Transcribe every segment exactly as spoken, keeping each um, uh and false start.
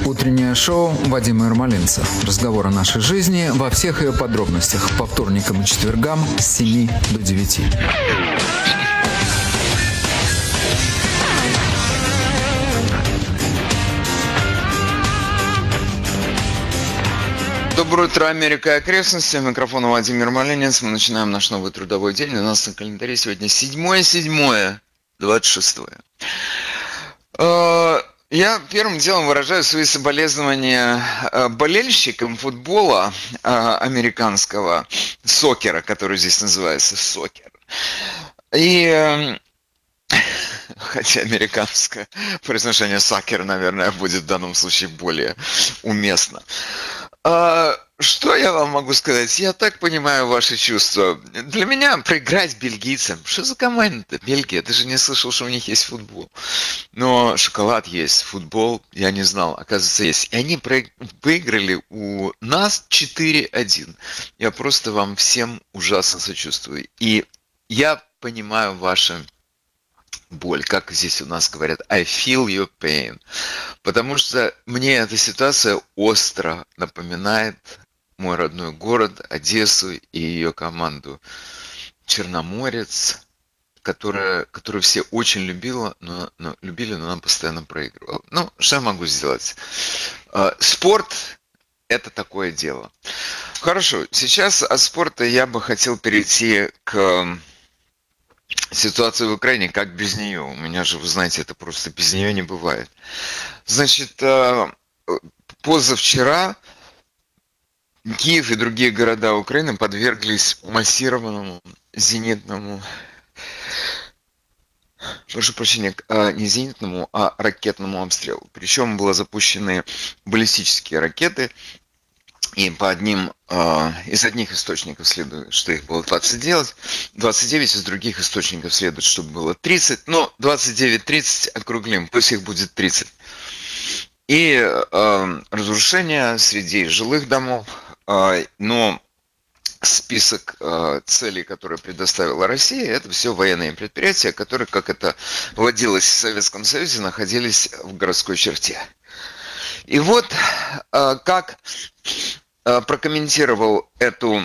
Утреннее шоу Вадима Ермолинца. Разговор о нашей жизни во всех ее подробностях. По вторникам и четвергам с семи до девяти. Доброе утро, Америка и окрестности. Микрофон Владимир Ермолинец. Мы начинаем наш новый трудовой день. У нас на календаре сегодня седьмое седьмое двадцать шестое. Я первым делом выражаю свои соболезнования болельщикам футбола американского, сокера, который здесь называется сокер. И хотя американское произношение сокер, наверное, будет в данном случае более уместно. Что я вам могу сказать? Я так понимаю ваши чувства. Для меня проиграть бельгийцам. Что за команда-то? Бельгия. Я даже не слышал, что у них есть футбол. Но шоколад есть, футбол я не знал. Оказывается, есть. И они выиграли у нас четыре один. Я просто вам всем ужасно сочувствую. И я понимаю ваши боль, как здесь у нас говорят, I feel your pain. Потому что мне эта ситуация остро напоминает мой родной город, Одессу и ее команду Черноморец, которая, которую все очень любила, но, но, любили, но она постоянно проигрывала. Ну, что я могу сделать? Спорт – это такое дело. Хорошо, сейчас от спорта я бы хотел перейти к ситуации в Украине, как без нее. У меня же, вы знаете, это просто без нее не бывает. Значит, позавчера Киев и другие города Украины подверглись массированному зенитному, прошу прощения, не зенитному, а ракетному обстрелу. Причем были запущены баллистические ракеты. И по одним, э, из одних источников следует, что их было двадцать девять, двадцать девять, из других источников следует, что было тридцать, но двадцать девять тридцать округлим, пусть их будет тридцать. И э, разрушения среди жилых домов, э, но список э, целей, которые предоставила Россия, это все военные предприятия, которые, как это вводилось в Советском Союзе, находились в городской черте. И вот э, как э, прокомментировал эту,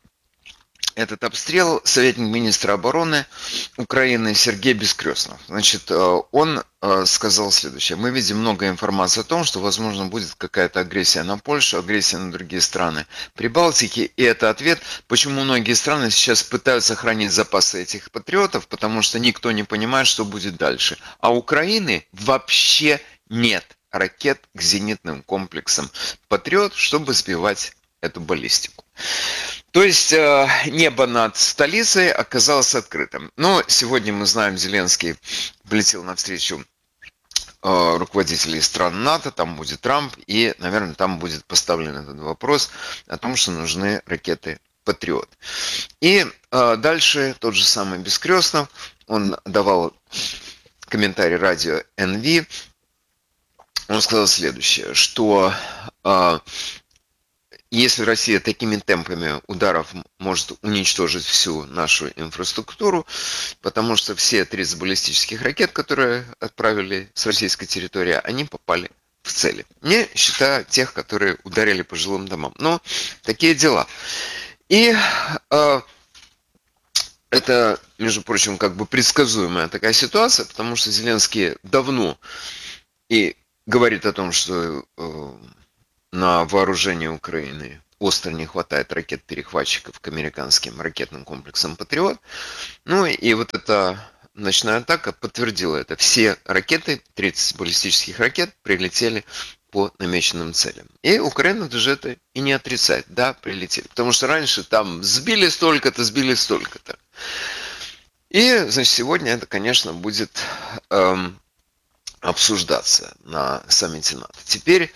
этот обстрел советник министра обороны Украины Сергей Бескрестнов. Значит, э, он э, сказал следующее. Мы видим много информации о том, что, возможно, будет какая-то агрессия на Польшу, агрессия на другие страны Прибалтики. И это ответ, почему многие страны сейчас пытаются хранить запасы этих патриотов, потому что никто не понимает, что будет дальше. А Украины вообще нет ракет к зенитным комплексам «Патриот», чтобы сбивать эту баллистику. То есть э, небо над столицей оказалось открытым. Но сегодня мы знаем, Зеленский полетел навстречу э, руководителей стран НАТО, там будет Трамп, и, наверное, там будет поставлен этот вопрос о том, что нужны ракеты «Патриот». И э, дальше тот же самый Бескрестнов, он давал комментарий радио эн ви. Он сказал следующее, что э, если Россия такими темпами ударов может уничтожить всю нашу инфраструктуру, потому что все тридцать баллистических ракет, которые отправили с российской территории, они попали в цели. Не считая тех, которые ударили по жилым домам. Но такие дела. И э, это, между прочим, как бы предсказуемая такая ситуация, потому что Зеленский давно и говорит о том, что э, на вооружении Украины остро не хватает ракет-перехватчиков к американским ракетным комплексам «Патриот». Ну и вот эта ночная атака подтвердила это. Все ракеты, тридцать баллистических ракет, прилетели по намеченным целям. И Украина даже это и не отрицает. Да, прилетели. Потому что раньше там сбили столько-то, сбили столько-то. И, значит, сегодня это, конечно, будет эм, обсуждаться на саммите НАТО. Теперь,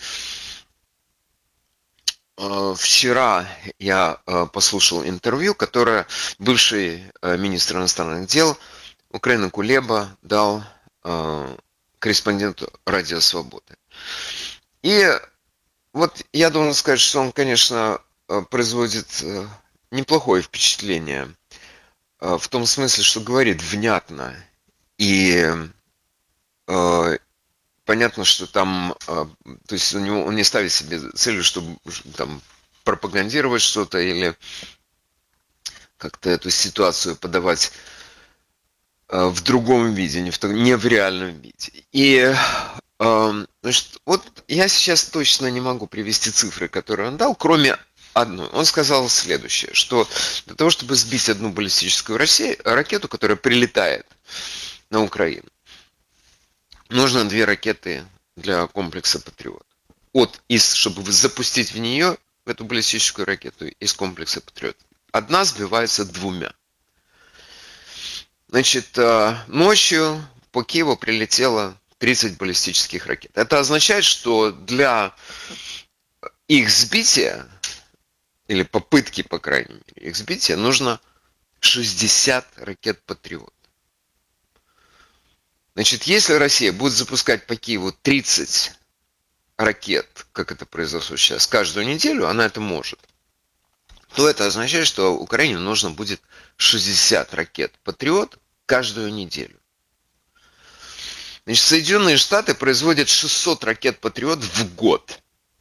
э, вчера я э, послушал интервью, которое бывший э, министр иностранных дел Украины Кулеба дал э, корреспонденту Радио Свободы. И вот я должен сказать, что он, конечно, э, производит э, неплохое впечатление э, в том смысле, что говорит внятно и э, понятно, что там, то есть у него, он не ставит себе целью, чтобы там пропагандировать что-то или как-то эту ситуацию подавать в другом виде, не в, не в реальном виде. И значит, вот я сейчас точно не могу привести цифры, которые он дал, кроме одной. Он сказал следующее, что для того, чтобы сбить одну баллистическую ракету, которая прилетает на Украину, нужно две ракеты для комплекса «Патриот». От, из, чтобы запустить в нее, в эту баллистическую ракету из комплекса «Патриот». Одна сбивается двумя. Значит, ночью по Киеву прилетело тридцать баллистических ракет. Это означает, что для их сбития, или попытки, по крайней мере, их сбития, нужно шестьдесят ракет «Патриот». Значит, если Россия будет запускать по Киеву тридцать ракет, как это произошло сейчас, каждую неделю, она это может, то это означает, что Украине нужно будет шестьдесят ракет «Патриот» каждую неделю. Значит, Соединенные Штаты производят шестьсот ракет «Патриот» в год.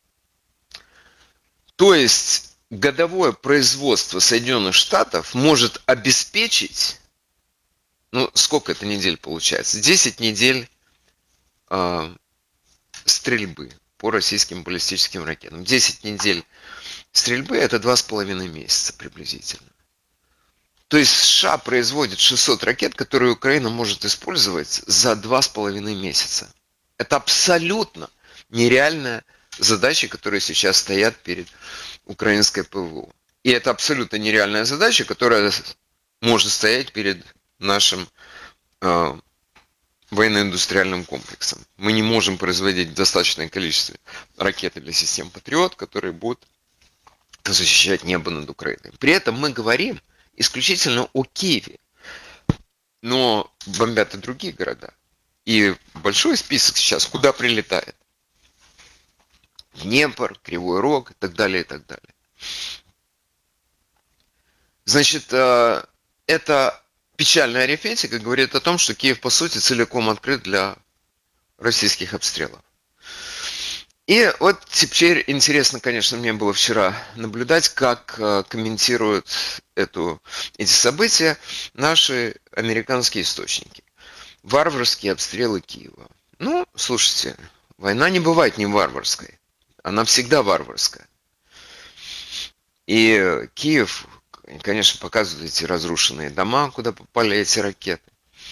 То есть годовое производство Соединенных Штатов может обеспечить, ну, сколько это недель получается? десять недель э, стрельбы по российским баллистическим ракетам. десять недель стрельбы – это два с половиной месяца приблизительно. То есть США производит шестьсот ракет, которые Украина может использовать за два с половиной месяца. Это абсолютно нереальная задача, которая сейчас стоят перед украинской ПВО. И это абсолютно нереальная задача, которая может стоять перед нашим э, военно-индустриальным комплексом. Мы не можем производить достаточное количество ракет для систем «Патриот», которые будут защищать небо над Украиной. При этом мы говорим исключительно о Киеве. Но бомбят и другие города. И большой список сейчас, куда прилетает. Днепр, Кривой Рог и так далее, и так далее. Значит, эта печальная арифметика говорит о том, что Киев, по сути, целиком открыт для российских обстрелов. И вот теперь интересно, конечно, мне было вчера наблюдать, как комментируют эту, эти события наши американские источники. Варварские обстрелы Киева. Ну, слушайте, война не бывает не варварской. Она всегда варварская. И Киев, конечно, показывает эти разрушенные дома, куда попали эти ракеты.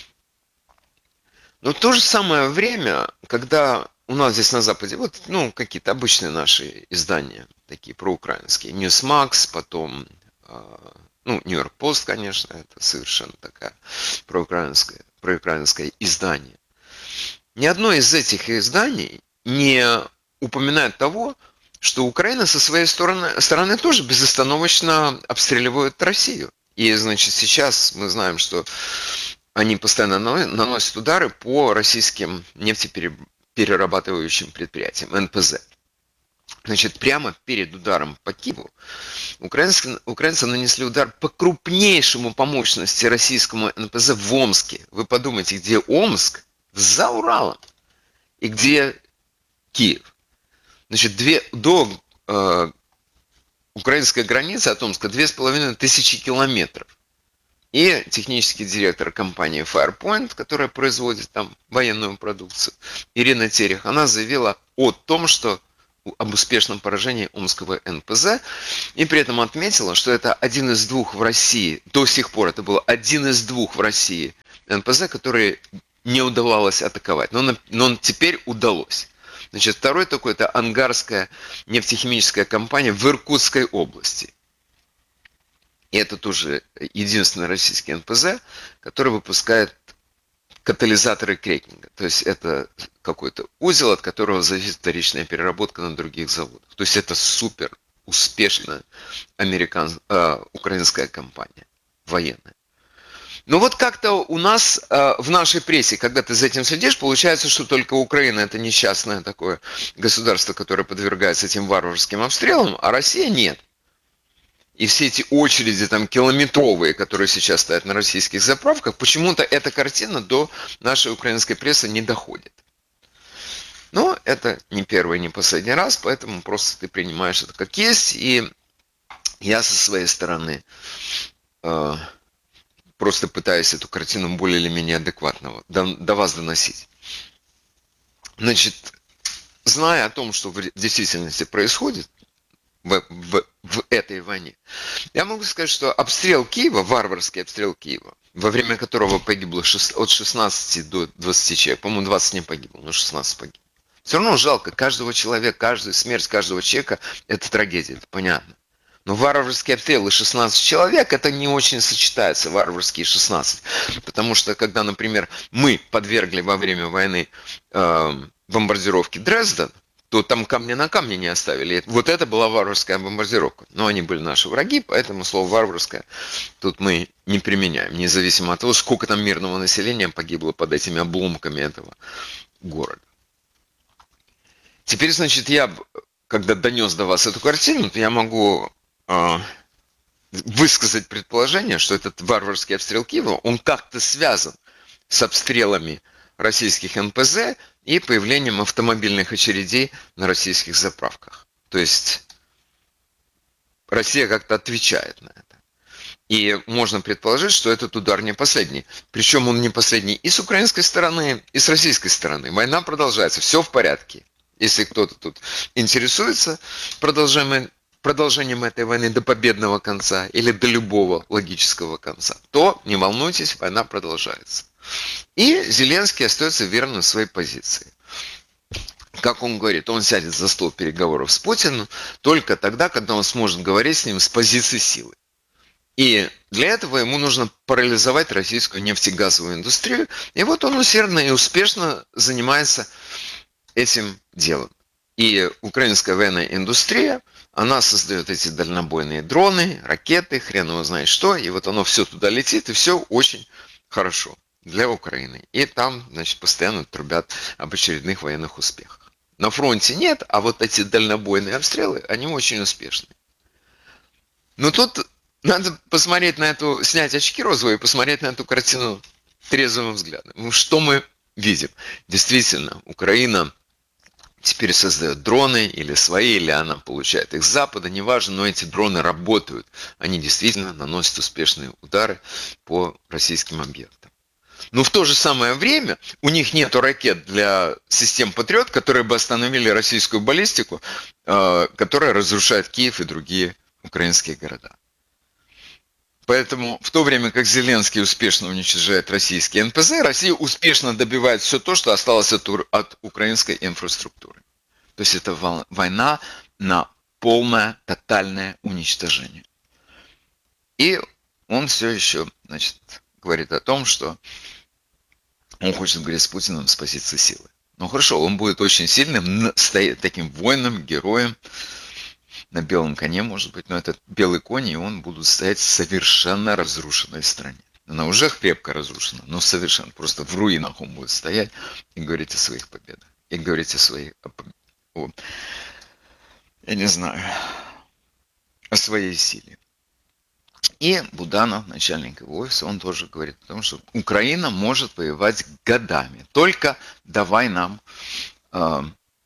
Но в то же самое время, когда у нас здесь на Западе, вот, ну, какие-то обычные наши издания, такие проукраинские, Newsmax, потом, ну, New York Post, конечно, это совершенно такая проукраинское, проукраинское издание. Ни одно из этих изданий не упоминает того, что Украина со своей стороны, стороны тоже безостановочно обстреливает Россию. И, значит, сейчас мы знаем, что они постоянно наносят удары по российским нефтеперерабатывающим предприятиям, эн пэ зэ. Значит, прямо перед ударом по Киеву украинцы, украинцы нанесли удар по крупнейшему по мощности российскому эн пэ зэ в Омске. Вы подумайте, где Омск? За Уралом. И где Киев? Значит, две, до э, украинской границы от Омска две с половиной тысячи километров. И технический директор компании Firepoint, которая производит там военную продукцию, Ирина Терех, она заявила о том, что об успешном поражении омского эн пэ зэ, и при этом отметила, что это один из двух в России, до сих пор это был один из двух в России эн пэ зэ, которые не удавалось атаковать, но, но теперь удалось. Значит, второй такой, это Ангарская нефтехимическая компания в Иркутской области. И это тоже единственный российский эн пэ зэ, который выпускает катализаторы крекинга. То есть это какой-то узел, от которого зависит вторичная переработка на других заводах. То есть это супер успешная американ... э, украинская компания военная. Но вот как-то у нас э, в нашей прессе, когда ты за этим следишь, получается, что только Украина это несчастное такое государство, которое подвергается этим варварским обстрелам, а Россия нет. И все эти очереди там километровые, которые сейчас стоят на российских заправках, почему-то эта картина до нашей украинской прессы не доходит. Но это не первый, не последний раз, поэтому просто ты принимаешь это как есть, и я со своей стороны э, просто пытаюсь эту картину более или менее адекватно до, до вас доносить. Значит, зная о том, что в действительности происходит в, в, в этой войне, я могу сказать, что обстрел Киева, варварский обстрел Киева, во время которого погибло от шестнадцати до двадцати человек, по-моему, двадцать не погибло, но шестнадцать погибло. Все равно жалко каждого человека, каждую смерть каждого человека – это трагедия, это понятно. Но варварский обстрел и шестнадцать человек, это не очень сочетается, варварские шестнадцать. Потому что, когда, например, мы подвергли во время войны э, бомбардировке Дрезден, то там камня на камне не оставили. Вот это была варварская бомбардировка. Но они были наши враги, поэтому слово «варварское» тут мы не применяем, независимо от того, сколько там мирного населения погибло под этими обломками этого города. Теперь, значит, я, когда донес до вас эту картину, то я могу э, высказать предположение, что этот варварский обстрел Киева, он как-то связан с обстрелами российских эн пэ зэ и появлением автомобильных очередей на российских заправках. То есть Россия как-то отвечает на это. И можно предположить, что этот удар не последний. Причем он не последний и с украинской стороны, и с российской стороны. Война продолжается, все в порядке. Если кто-то тут интересуется продолжением, продолжением этой войны до победного конца или до любого логического конца, то не волнуйтесь, война продолжается. И Зеленский остается верным своей позиции. Как он говорит, он сядет за стол переговоров с Путиным только тогда, когда он сможет говорить с ним с позиции силы. И для этого ему нужно парализовать российскую нефтегазовую индустрию. И вот он усердно и успешно занимается этим делом. И украинская военная индустрия, она создает эти дальнобойные дроны, ракеты, хрен его знает что, и вот оно все туда летит, и все очень хорошо для Украины. И там, значит, постоянно трубят об очередных военных успехах. На фронте нет, а вот эти дальнобойные обстрелы, они очень успешны. Но тут надо посмотреть на эту, снять очки розовые и посмотреть на эту картину трезвым взглядом. Что мы видим? Действительно, Украина теперь создает дроны, или свои, или она получает их с Запада, неважно, но эти дроны работают. Они действительно наносят успешные удары по российским объектам. Но в то же самое время у них нет ракет для систем «Патриот», которые бы остановили российскую баллистику, которая разрушает Киев и другие украинские города. Поэтому в то время как Зеленский успешно уничтожает российские эн пэ зэ, Россия успешно добивает все то, что осталось от, от украинской инфраструктуры. То есть это война на полное, тотальное уничтожение. И он все еще, значит, говорит о том, что он хочет говорить с Путиным с позиции силы. Ну хорошо, он будет очень сильным, таким воином, героем, на белом коне, может быть, но этот белый конь, и он будут стоять в совершенно разрушенной стране. Она уже крепко разрушена, но совершенно, просто в руинах он будет стоять и говорить о своих победах. И говорить о своей, о, я не знаю, о своей силе. И Буданов, начальник его офиса, он тоже говорит о том, что Украина может воевать годами. Только давай нам... Э,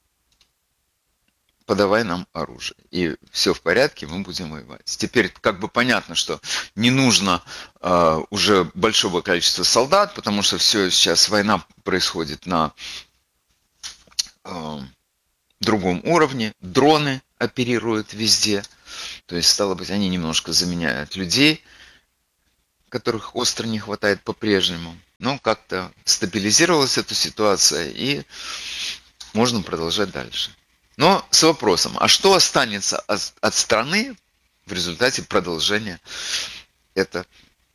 подавай нам оружие. И все в порядке, мы будем воевать. Теперь как бы понятно, что не нужно э, уже большого количества солдат, потому что все сейчас война происходит на э, другом уровне. Дроны оперируют везде. То есть, стало быть, они немножко заменяют людей, которых остро не хватает по-прежнему. Но как-то стабилизировалась эта ситуация, и можно продолжать дальше. Но с вопросом, а что останется от, от страны в результате продолжения это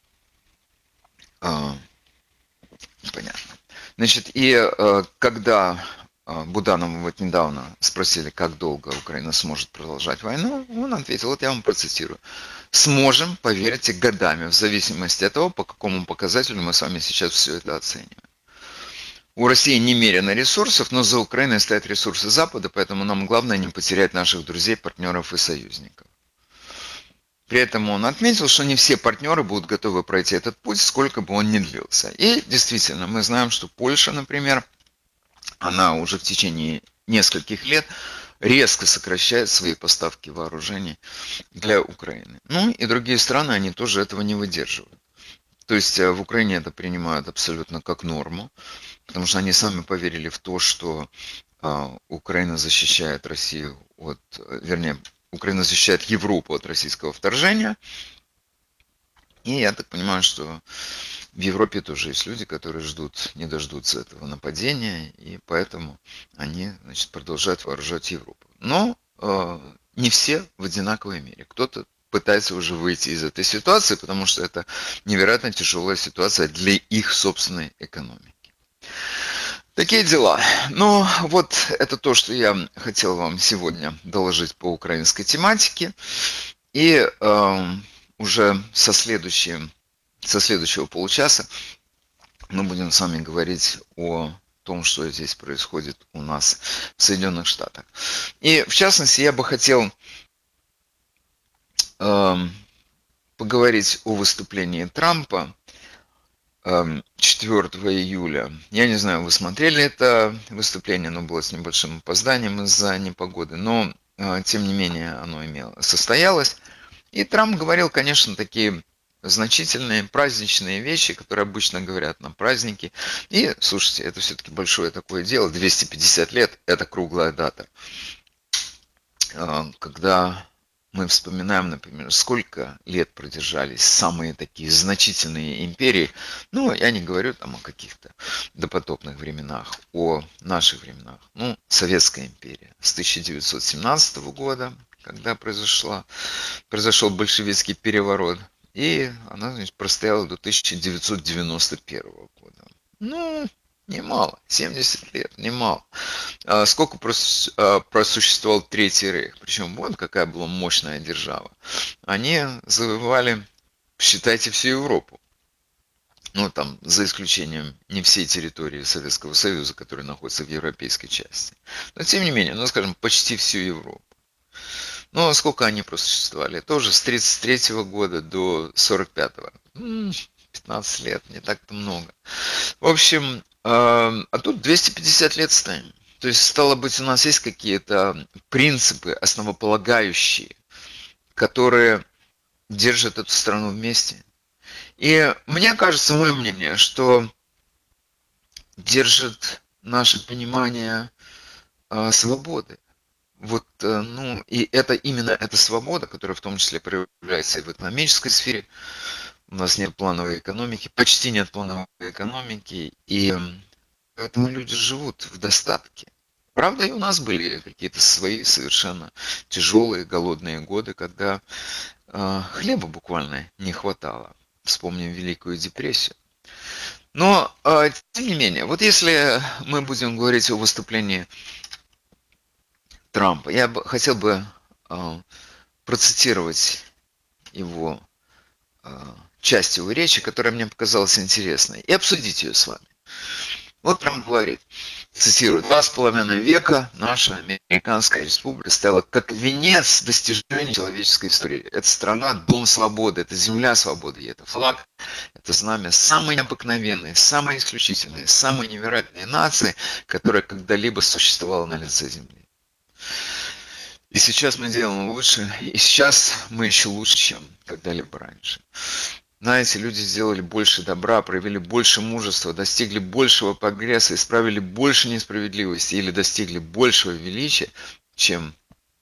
э, понятно. Значит, и э, когда э, Буданова вот недавно спросили, как долго Украина сможет продолжать войну, он ответил, вот я вам процитирую. Сможем, поверьте, годами, в зависимости от того, по какому показателю мы с вами сейчас все это оцениваем. У России немерено ресурсов, но за Украиной стоят ресурсы Запада, поэтому нам главное не потерять наших друзей, партнеров и союзников. При этом он отметил, что не все партнеры будут готовы пройти этот путь, сколько бы он ни длился. И действительно, мы знаем, что Польша, например, она уже в течение нескольких лет резко сокращает свои поставки вооружений для Украины. Ну и другие страны, они тоже этого не выдерживают. То есть в Украине это принимают абсолютно как норму, потому что они сами поверили в то, что а, Украина защищает Россию от, вернее, Украина защищает Европу от российского вторжения. И я так понимаю, что в Европе тоже есть люди, которые ждут, не дождутся этого нападения, и поэтому они, значит, продолжают вооружать Европу. Но э, не все в одинаковой мере. Кто-то пытается уже выйти из этой ситуации, потому что это невероятно тяжелая ситуация для их собственной экономики. Такие дела. Ну, вот это то, что я хотел вам сегодня доложить по украинской тематике. И э, уже со, следующей, со следующего получаса мы будем с вами говорить о том, что здесь происходит у нас в Соединенных Штатах. И в частности, я бы хотел э, поговорить о выступлении Трампа четвёртого июля. Я не знаю, вы смотрели это выступление, оно было с небольшим опозданием из-за непогоды, но тем не менее оно имело, состоялось. И Трамп говорил, конечно, такие значительные праздничные вещи, которые обычно говорят на праздники. И, слушайте, это все-таки большое такое дело, двести пятьдесят лет, это круглая дата. Когда мы вспоминаем, например, сколько лет продержались самые такие значительные империи. Ну, я не говорю там о каких-то допотопных временах, о наших временах. Ну, Советская империя с тысяча девятьсот семнадцатого года, когда произошла, произошел большевистский переворот, и она, значит, простояла до тысяча девятьсот девяносто первого года. Ну, немало, семьдесят лет, немало. А сколько просуществовал Третий Рейх, причем вот какая была мощная держава. Они завоевали, считайте, всю Европу. Ну, там, за исключением не всей территории Советского Союза, которая находится в европейской части. Но, тем не менее, ну, скажем, почти всю Европу. Ну, сколько они просуществовали? Тоже с тридцать третьего года до сорок пятого. пятнадцать лет, не так-то много. В общем, а тут двести пятьдесят лет стоим. То есть, стало быть, у нас есть какие-то принципы основополагающие, которые держат эту страну вместе. И мне кажется, мое мнение, что держит наше понимание э, свободы. Вот, э, ну, и это именно эта свобода, которая в том числе проявляется и в экономической сфере. У нас нет плановой экономики, почти нет плановой экономики, и поэтому люди живут в достатке. Правда, и у нас были какие-то свои совершенно тяжелые, голодные годы, когда э, хлеба буквально не хватало. Вспомним Великую депрессию. Но, э, тем не менее, вот если мы будем говорить о выступлении Трампа, я бы, хотел бы э, процитировать его э, часть его речи, которая мне показалась интересной, и обсудить ее с вами. Вот Трамп говорит, цитирую, «Два с половиной века наша американская республика стояла как венец достижений человеческой истории. Это страна, дом свободы, это земля свободы, и это флаг, это знамя самой необыкновенной, самой исключительной, самой невероятной нации, которая когда-либо существовала на лице земли. И сейчас мы делаем лучше, и сейчас мы еще лучше, чем когда-либо раньше». Знаете, люди сделали больше добра, проявили больше мужества, достигли большего прогресса, исправили больше несправедливости или достигли большего величия, чем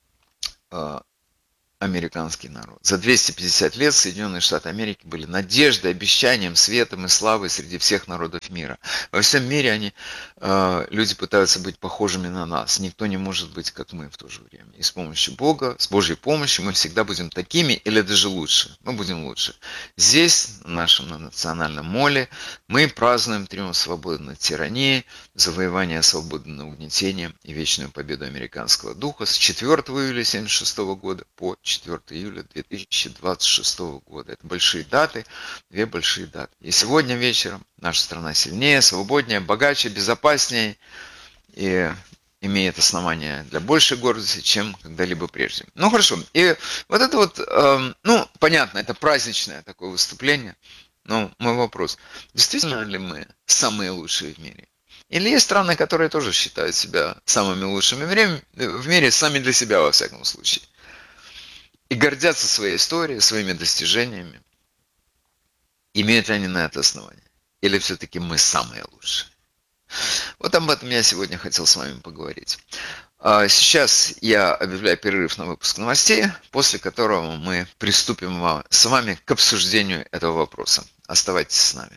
э, американский народ. За двести пятьдесят лет Соединенные Штаты Америки были надеждой, обещанием, светом и славой среди всех народов мира. Во всем мире они, э, люди пытаются быть похожими на нас. Никто не может быть, как мы в то же время. И с помощью Бога, с Божьей помощью мы всегда будем такими или даже лучше. Мы будем лучше. Здесь, в нашем национальном моле, мы празднуем триумф свободы над тиранией, завоевание свободы над угнетением и вечную победу американского духа с четвёртого июля тысяча девятьсот семьдесят шестого года по четвёртого июля две тысячи двадцать шестого года. Это большие даты, две большие даты. И сегодня вечером наша страна сильнее, свободнее, богаче, безопаснее и имеет основания для большей гордости, чем когда-либо прежде. Ну хорошо, и вот это вот, э, ну понятно, это праздничное такое выступление, но мой вопрос, действительно ли мы самые лучшие в мире? Или есть страны, которые тоже считают себя самыми лучшими в мире, сами для себя, во всяком случае. И гордятся своей историей, своими достижениями. Имеют ли они на это основание? Или все-таки мы самые лучшие? Вот об этом я сегодня хотел с вами поговорить. Сейчас я объявляю перерыв на выпуск новостей, после которого мы приступим с вами к обсуждению этого вопроса. Оставайтесь с нами.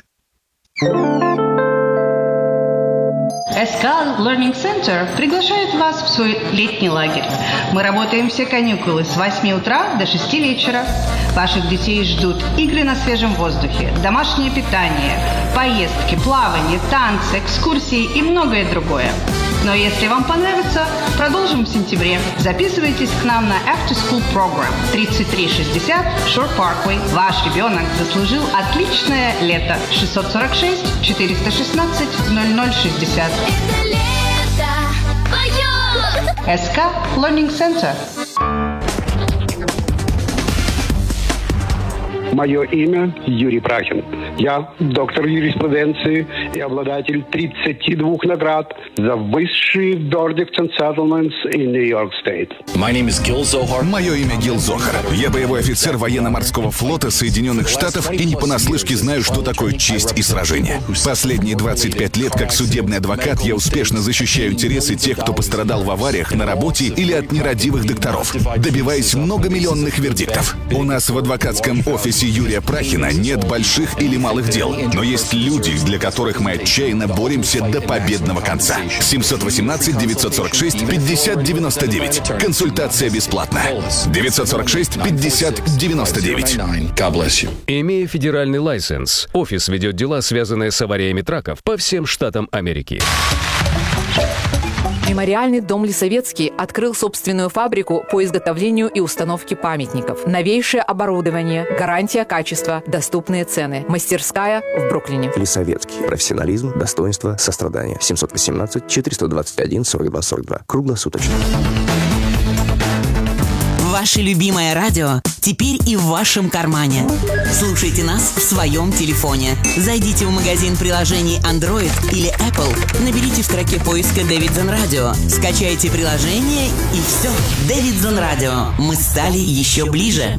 эс ка Learning Center приглашает вас в свой летний лагерь. Мы работаем все каникулы с восьми утра до шести вечера. Ваших детей ждут игры на свежем воздухе, домашнее питание, поездки, плавание, танцы, экскурсии и многое другое. Но если вам понравится, продолжим в сентябре. Записывайтесь к нам на After School Program тридцать три шестьдесят Shore Parkway. Ваш ребенок заслужил отличное лето. шестьсот сорок шесть четыреста шестнадцать ноль ноль шестьдесят. Это лето поет! эс ка Learning Center. Мое имя Юрий Прахин. Я доктор юриспруденции и обладатель тридцати двух наград за высшие verdicts and settlements in New York State. Мое имя Гил Зохар. Я боевой офицер военно-морского флота Соединенных Штатов и не понаслышке знаю, что такое честь и сражение. Последние двадцать пять лет как судебный адвокат я успешно защищаю интересы тех, кто пострадал в авариях на работе или от нерадивых докторов, добиваясь многомиллионных вердиктов. У нас в адвокатском офисе Юрия Прахина нет больших или малых дел, но есть люди, для которых мы отчаянно боремся до победного конца. семьсот восемнадцать девятьсот сорок шесть пятьдесят девяносто девять. Консультация бесплатна. девятьсот сорок шесть пятьдесят девяносто девять. Имея федеральный лайсенс, офис ведет дела, связанные с авариями траков по всем штатам Америки. Мемориальный дом Лисовецкий открыл собственную фабрику по изготовлению и установке памятников. Новейшее оборудование, гарантия качества, доступные цены. Мастерская в Бруклине. Лисовецкий. Профессионализм, достоинство, сострадание. семьсот восемнадцать четыреста двадцать один сорок два сорок два. Круглосуточно. Ваше любимое радио теперь и в вашем кармане. Слушайте нас в своем телефоне. Зайдите в магазин приложений Android или Apple, наберите в строке поиска Davidson Radio, скачайте приложение и все. Davidson Radio. Мы стали еще ближе.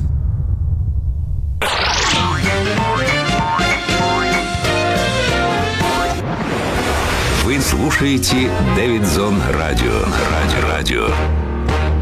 Вы слушаете Davidson Radio. Радио. Радио.